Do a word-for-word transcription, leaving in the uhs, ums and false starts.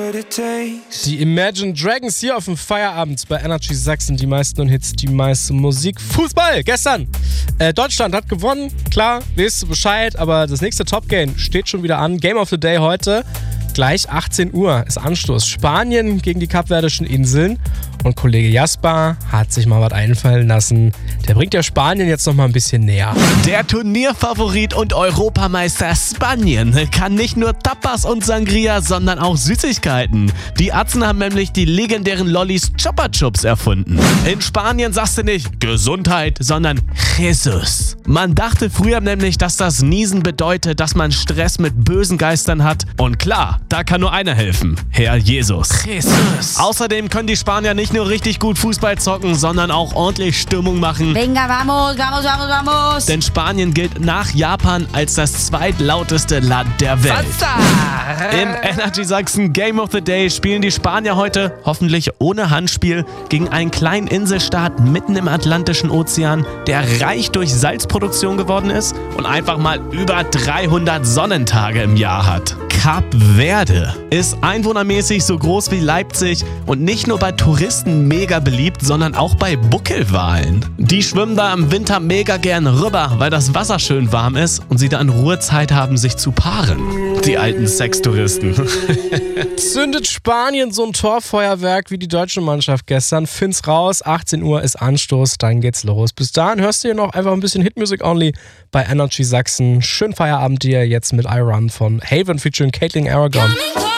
Die Imagine Dragons hier auf dem Feierabend bei Energy Sachsen. Die meisten Hits, die meiste Musik. Fußball, gestern. Äh, Deutschland hat gewonnen, klar, weißt du Bescheid, aber das nächste Top-Game steht schon wieder an. Game of the Day heute. Gleich achtzehn Uhr ist Anstoß. Spanien gegen die Kapverdischen Inseln. Und Kollege Jasper hat sich mal was einfallen lassen. Der bringt ja Spanien jetzt noch mal ein bisschen näher. Der Turnierfavorit und Europameister Spanien kann nicht nur Tapas und Sangria, sondern auch Süßigkeiten. Die Atzen haben nämlich die legendären Lollis Chupa Chups erfunden. In Spanien sagst du nicht Gesundheit, sondern Jesus. Man dachte früher nämlich, dass das Niesen bedeutet, dass man Stress mit bösen Geistern hat. Und klar, da kann nur einer helfen. Herr Jesus. Jesus. Außerdem können die Spanier nicht nur richtig gut Fußball zocken, sondern auch ordentlich Stimmung machen. Venga, vamos, vamos, vamos, vamos. Denn Spanien gilt nach Japan als das zweitlauteste Land der Welt. Im Energy Sachsen Game of the Day spielen die Spanier heute, hoffentlich ohne Handspiel, gegen einen kleinen Inselstaat mitten im Atlantischen Ozean, der reich durch Salzproduktion geworden ist und einfach mal über dreihundert Sonnentage im Jahr hat. Kap Verde ist einwohnermäßig so groß wie Leipzig und nicht nur bei Touristen mega beliebt, sondern auch bei Buckelwalen. Die schwimmen da im Winter mega gern rüber, weil das Wasser schön warm ist und sie da in Ruhe Zeit haben, sich zu paaren. Die alten Sextouristen. Zündet Spanien so ein Torfeuerwerk wie die deutsche Mannschaft gestern. Find's raus, achtzehn Uhr ist Anstoß, dann geht's los. Bis dahin hörst du hier noch einfach ein bisschen Hitmusic only bei Energy Sachsen. Schönen Feierabend dir jetzt mit I Run von Haven featuring Caitlin Aragon.